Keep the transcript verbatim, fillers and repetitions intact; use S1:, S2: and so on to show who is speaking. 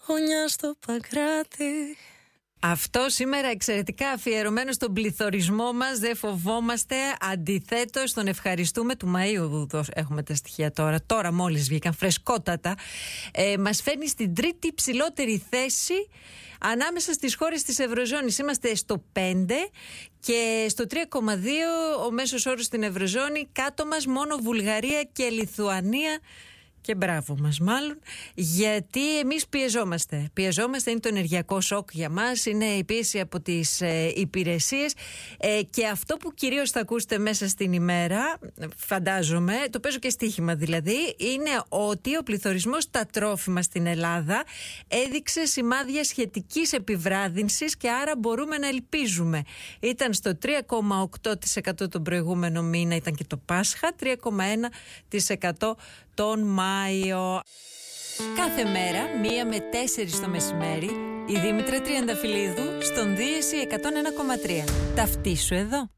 S1: γωνιά στο Παγκράτη.
S2: Αυτό σήμερα εξαιρετικά αφιερωμένο στον πληθωρισμό μας. Δεν φοβόμαστε. Αντιθέτως, τον ευχαριστούμε. Του Μαΐου έχουμε τα στοιχεία τώρα. Τώρα μόλις βγήκαν φρεσκότατα. Ε, μας φέρνει στην τρίτη ψηλότερη θέση ανάμεσα στις χώρες της Ευρωζώνης. Είμαστε στο πέντε και στο τρία κόμμα δύο ο μέσος όρος στην Ευρωζώνη. Κάτω μας μόνο Βουλγαρία και Λιθουανία. Και μπράβο μας μάλλον, γιατί εμείς πιεζόμαστε. Πιεζόμαστε, είναι το ενεργειακό σοκ για μας, είναι η πίεση από τις ε, υπηρεσίες ε, και αυτό που κυρίως θα ακούσετε μέσα στην ημέρα, φαντάζομαι, το παίζω και στοίχημα δηλαδή, είναι ότι ο πληθωρισμός στα τρόφιμα στην Ελλάδα έδειξε σημάδια σχετικής επιβράδυνσης και άρα μπορούμε να ελπίζουμε. Ήταν στο τρία κόμμα οκτώ τοις εκατό τον προηγούμενο μήνα, ήταν και το Πάσχα, τρία κόμμα ένα τοις εκατό τον Μάιο. Κάθε μέρα, μία με τέσσερις το μεσημέρι, η Δήμητρα Τριανταφυλλίδου στον Δίεση εκατόν ένα κόμμα τρία. Ταυτίσου εδώ.